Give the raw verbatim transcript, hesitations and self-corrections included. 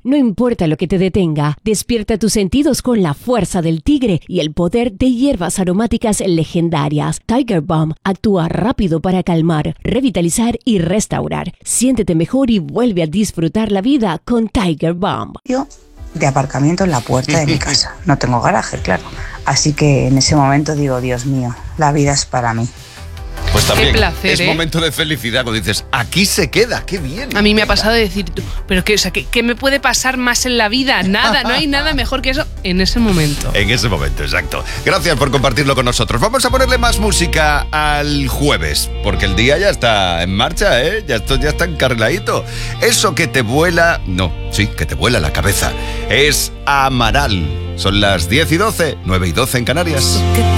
No importa lo que te detenga, despierta tus sentidos con la fuerza del tigre y el poder de hierbas aromáticas legendarias. Tiger Balm actúa rápido para calmar, revitalizar y restaurar. Siéntete mejor y vuelve a disfrutar la vida con Tiger Balm. Yo de aparcamiento en la puerta de mi casa. No tengo garaje, claro. Así que en ese momento digo, Dios mío, la vida es para mí. Pues también Qué placer, es ¿eh? momento de felicidad cuando dices, aquí se queda, qué bien. A mí me ha pasado de decir, tú, pero qué, o sea, ¿qué, ¿qué me puede pasar más en la vida? Nada, no hay nada mejor que eso en ese momento. En ese momento, exacto. Gracias por compartirlo con nosotros. Vamos a ponerle más música al jueves, porque el día ya está en marcha, ¿eh? Ya esto ya está encarriladito. Eso que te vuela, no, sí, que te vuela la cabeza, es Amaral. Son las diez y doce, nueve y doce en Canarias.